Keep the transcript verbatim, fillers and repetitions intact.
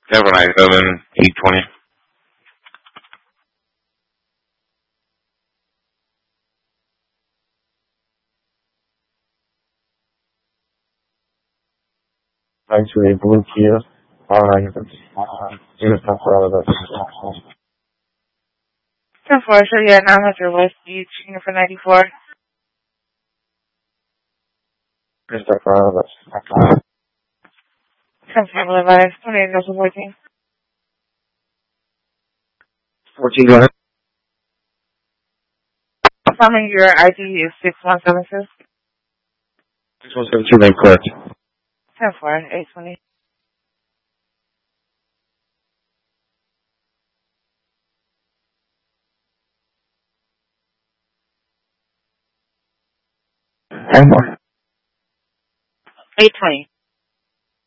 seven nine seven, eight twenty. Actually, blue Kia. Alright, unit for ten four, so yeah, nine hundred West Beach, unit for ninety-four. Unit for ten four, Boulevard, twenty-eight, fourteen. fourteen, go ahead. Confirming your I D is six one seven six. six one seven two, name correct. ten four, eight twenty. One more. eight twenty.